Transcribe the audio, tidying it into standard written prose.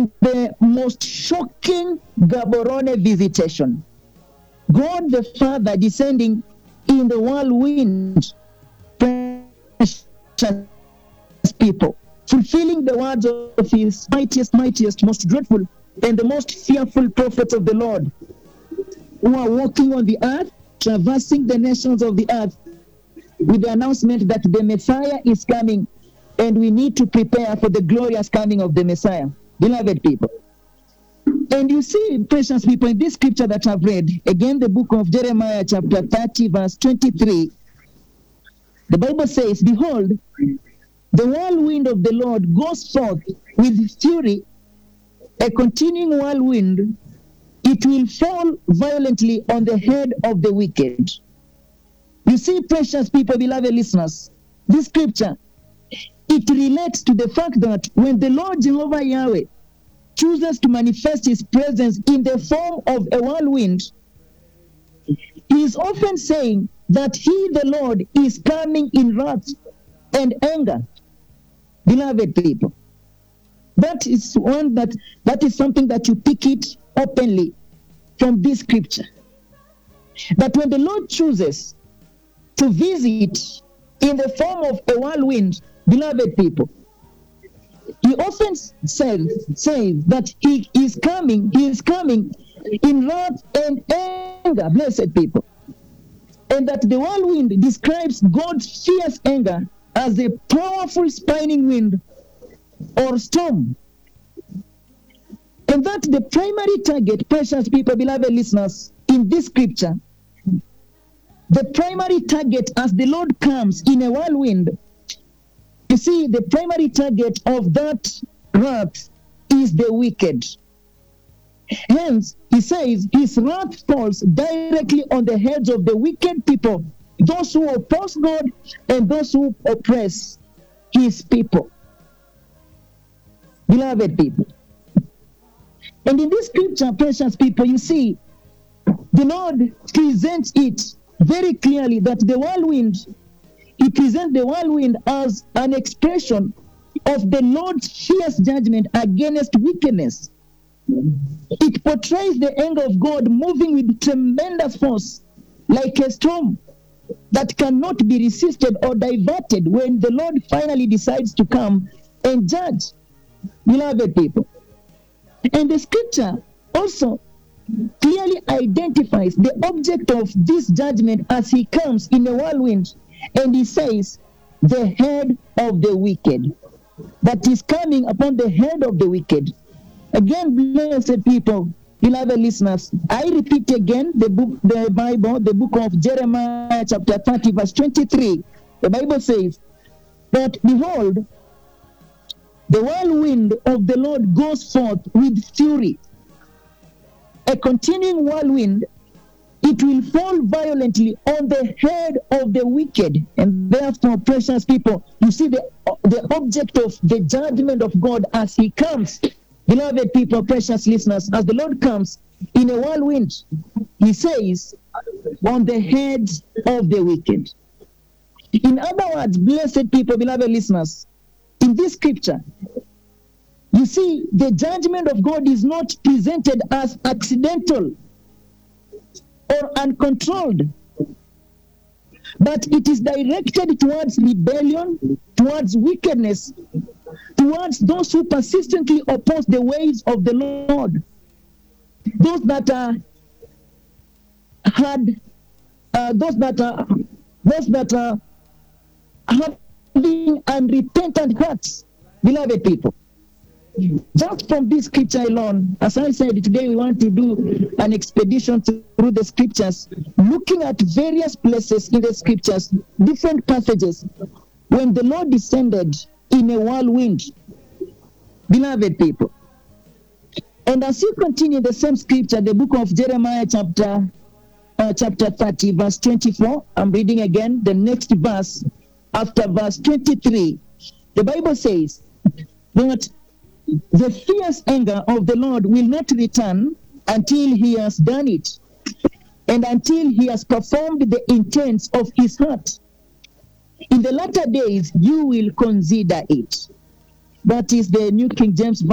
in the most shocking Gaborone visitation. God the Father descending in the whirlwind, precious people, fulfilling the words of his mightiest, most dreadful, and the most fearful prophets of the Lord, who are walking on the earth, traversing the nations of the earth, with the announcement that the Messiah is coming, and we need to prepare for the glorious coming of the Messiah. Beloved people. And you see, precious people, in this scripture that I've read, again, the book of Jeremiah, chapter 30, verse 23, the Bible says, "Behold, the whirlwind of the Lord goes forth with fury, a continuing whirlwind. It will fall violently on the head of the wicked." You see, precious people, beloved listeners, this scripture, it relates to the fact that when the Lord Jehovah Yahweh chooses to manifest his presence in the form of a whirlwind, he is often saying that he, the Lord, is coming in wrath and anger. Beloved people, that is something that you pick it openly from this scripture. That when the Lord chooses to visit in the form of a whirlwind, beloved people, he often says that he is coming in wrath and anger, blessed people. And that the whirlwind describes God's fierce anger as a powerful spinning wind or storm. And that the primary target, precious people, beloved listeners, in this scripture, the primary target as the Lord comes in a whirlwind, you see, the primary target of that wrath is the wicked. Hence, he says, his wrath falls directly on the heads of the wicked people, those who oppose God and those who oppress his people. Beloved people. And in this scripture, precious people, you see, the Lord presents it very clearly that the whirlwind, he presents the whirlwind as an expression of the Lord's fierce judgment against wickedness. It portrays the anger of God moving with tremendous force, like a storm that cannot be resisted or diverted when the Lord finally decides to come and judge. Beloved people. And the scripture also clearly identifies the object of this judgment as he comes in a whirlwind, and he says, the head of the wicked. That is coming upon the head of the wicked. Again, blessed people, beloved listeners, I repeat again the book of Jeremiah, chapter 30, verse 23. The Bible says, "But behold, the whirlwind of the Lord goes forth with fury, a continuing whirlwind. It will fall violently on the head of the wicked." And therefore, precious people, you see the object of the judgment of God as he comes. Beloved people, precious listeners, as the Lord comes in a whirlwind, he says, on the heads of the wicked. In other words, blessed people, beloved listeners, in this scripture, you see, the judgment of God is not presented as accidental or uncontrolled, but it is directed towards rebellion, towards wickedness, towards those who persistently oppose the ways of the Lord, those that are having unrepentant hearts, beloved people. Just from this scripture alone, as I said, today we want to do an expedition through the scriptures, looking at various places in the scriptures, different passages, when the Lord descended in a whirlwind, beloved people. And as you continue the same scripture, the book of Jeremiah, chapter 30, verse 24, I'm reading again the next verse after verse 23. The Bible says that the fierce anger of the Lord will not return until he has done it, and until he has performed the intents of his heart. In the latter days, you will consider it. That is the New King James